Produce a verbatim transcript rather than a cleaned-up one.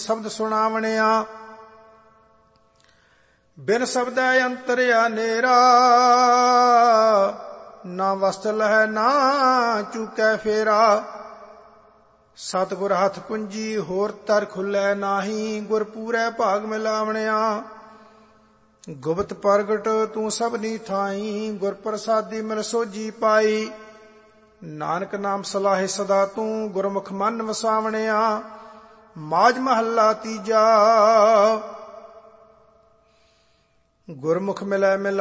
ਸ਼ਬਦ ਸੁਣਾਵਣਿਆ। ਬਿਨ ਸ਼ਬਦੈ ਅੰਤਰਿਆ ਨੇਰਾ, ਨਾ ਵਸਤ ਲਹੈ ਨਾ ਚੂਕੈ ਫੇਰਾ। ਸਤਿਗੁਰ ਹੱਥ ਕੁੰਜੀ ਹੋਰ ਤਰ ਖੁੱਲੈ ਨਾਹੀ, ਗੁਰ ਪੂਰੈ ਭਾਗ ਮਿਲਾਵਣਿਆ। ਗੁਪਤ ਪ੍ਰਗਟ ਤੂੰ ਸਭਨੀ ਥਾਈ, ਗੁਰ ਪ੍ਰਸਾਦੀ ਮਿਲ ਸੋਝੀ ਪਾਈ। ਨਾਨਕ ਨਾਮ ਸਲਾਹੇ ਸਦਾ ਤੂੰ, ਗੁਰਮੁਖ ਮਨ ਵਸਾਵਣਿਆ। ਮਾਝ ਮਹੱਲਾ ਤੀਜਾ। ਗੁਰਮੁਖ ਮਿਲੈ ਮਿਲਾ